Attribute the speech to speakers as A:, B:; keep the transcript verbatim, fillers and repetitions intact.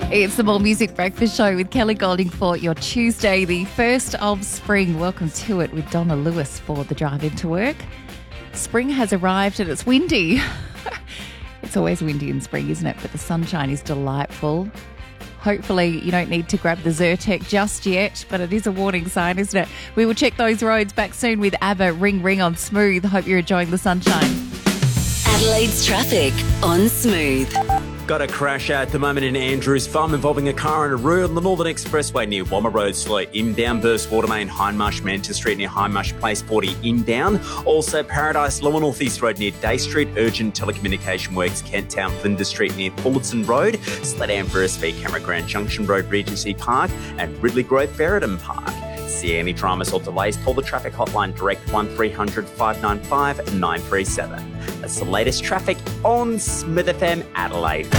A: It's the More Music Breakfast Show with Kelly Golding for your Tuesday, the first of spring. Welcome to it with Donna Lewis for the drive into work. Spring has arrived and it's windy. It's always windy in spring, isn't it? But the sunshine is delightful. Hopefully you don't need to grab the Zyrtec just yet, but it is a warning sign, isn't it? We will check those roads back soon with ABBA, Ring Ring on Smooth. Hope you're enjoying the sunshine.
B: Adelaide's traffic on Smooth.
C: Got a crash at the moment in Andrews Farm involving a car and a road on the Northern Expressway near Womma Road. Slow inbound, Burst Watermain, Hindmarsh, Manchester Street near Hindmarsh Place, forty inbound. Also Paradise Lower North East Road near Day Street. Urgent telecommunication works, Kent Town, Flinders Street near Fullerton Road. Sledam for S V Camera Grand Junction Road, Regency Park and Ridley Grove, Ferredon Park. See any dramas or delays, call the traffic hotline direct one three hundred five nine five nine three seven. That's the latest traffic on Smith F M Adelaide.